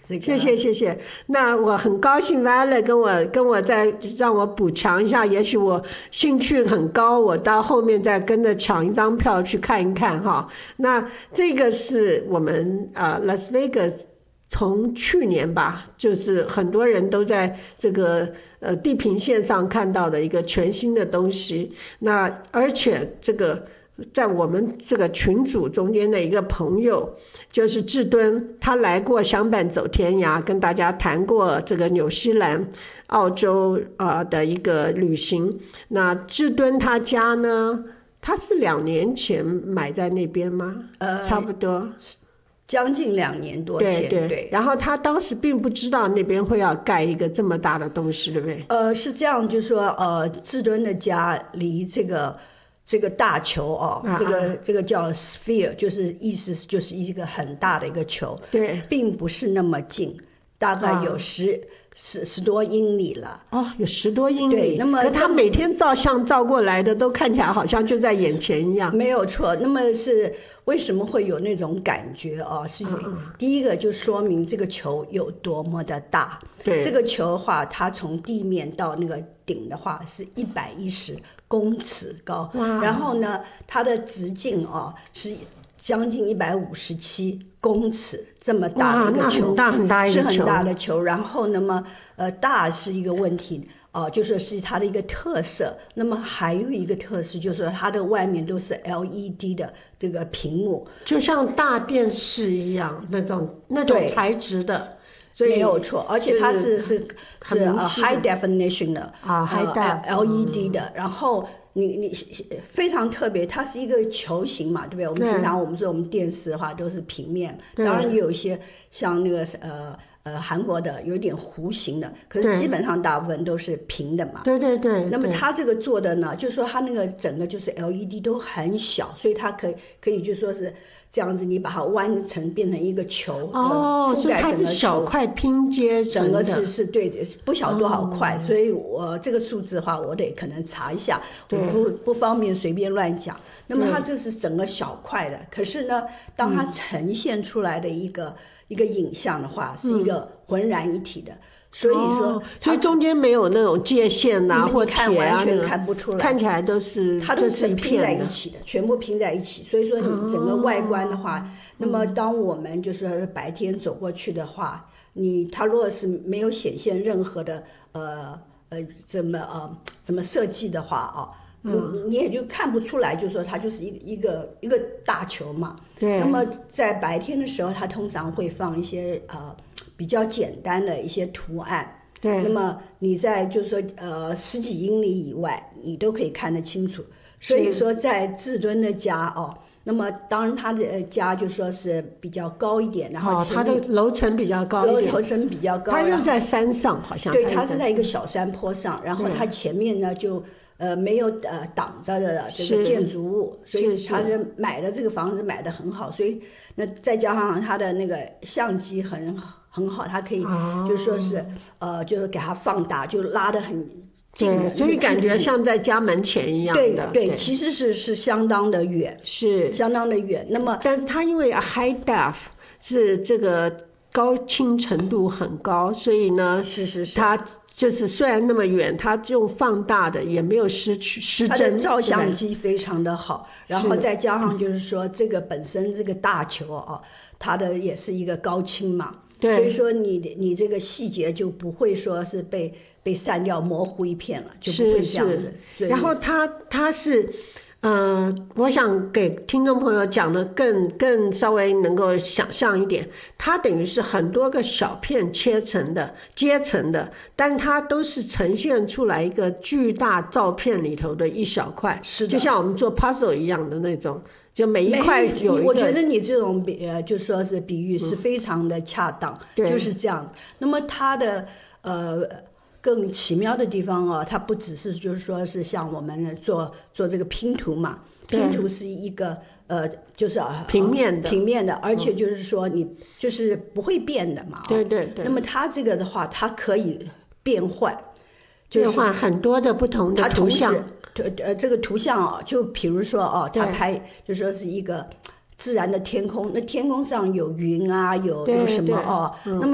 这个谢谢。那我很高兴 Violet 跟我再让我补强一下，也许我兴趣很高，我到后面再跟着抢一张票去看一看哈。那这个是我们Las Vegas 从去年吧，就是很多人都在这个地平线上看到的一个全新的东西。那而且这个在我们这个群组中间的一个朋友就是志敦，他来过响板走天涯，跟大家谈过这个纽西兰澳洲的一个旅行。那志敦他家呢，他是2年前买在那边吗？差不多将近2年多前。对。 然后他当时并不知道那边会要盖一个这么大的东西，对不对？ 是这样，就是说志敦的家离这个大球这个叫 sphere， 就是意思就是一个很大的一个球， 对， 并不是那么近，大概有十多英里了。 有10多英里。 对，那么他每天照相照过来的都看起来好像就在眼前一样。 没有错。那么是为什么会有那种感觉是第一个就说明这个球有多么的大。 对， 这个球的话，它从地面到那个顶的话是110公尺高，然后呢，它的直径是将近157公尺，这么大的一个球， 很大一个球， 是很大的球。然后那么大是一个问题就是是它的一个特色。那么还有一个特色就是说它的外面都是 LED 的这个屏幕， 就像大电视一样那种材质的。 没有错，而且它是 high definition 的LED 的。然后你非常特别，它是一个球形嘛，对不对？我们平常我们说我们电视的话都是平面，当然也有一些像那个韩国的有点弧形的，可是基本上大部分都是平的嘛。 对。 那么它这个做的呢，就是说它那个整个就是 LED 都很小，所以它可以就说是这样子，你把它弯成变成一个球， 所以它是小块拼接成的， 整个是对，不晓多少块，所以我这个数字的话，我得可能查一下，我不方便随便乱讲。那么它这是整个小块的，可是呢，当它呈现出来的一个影像的话，是一个浑然一体的。所以说， 所以中间没有那种界限或铁完全看不出来， 看起来都是它都是拼在一起的，全部拼在一起。所以说你整个外观的话，那么当我们就是白天走过去的话，它如果是没有显现任何的怎么设计的话你也就看不出来，就是说它就是一个大球嘛。 对。 那么在白天的时候，它通常会放一些比较简单的一些图案。 对。 那么你在就是说10几英里以外，你都可以看得清楚。所以说在志敦的家那么当然他的家就说是比较高一点，然后他的楼层比较高一点， 楼层比较高， 他又在山上，好像。 对，他是在一个小山坡上，然后他前面呢就没有挡着的这个建筑物，所以他是买的这个房子买的很好，所以那再加上他的那个相机很好，他可以就说是就是给它放大，就拉得很近， 所以感觉像在家门前一样的。 对，其实是相当的远， 是相当的远。那么但是它因为 high def 是这个高清程度很高，所以呢是它就是虽然那么远，它用放大的也没有失真。 它的照相机非常的好，然后再加上就是说这个本身这个大球它的也是一个高清嘛。 对。 所以说你这个细节就不会说是被散掉模糊一片了，就不会这样子。 然后它是我想给听众朋友讲的更稍微能够想象一点，它等于是很多个小片切成的阶层的，但它都是呈现出来一个巨大照片里头的一小块， 是的， 就像我们做 puzzle 一样的那种，就每一块有一个。 我觉得你这种就说是比喻是非常的恰当，就是这样。那么它的更奇妙的地方它不只是就是说是像我们做这个拼图嘛，拼图是一个就是平面的， 而且就是说你就是不会变的嘛。 对。 那么它这个的话，它可以变换， 变换很多的不同的图像。 这个图像就比如说它拍就说是一个自然的天空，那天空上有云啊，有什么那么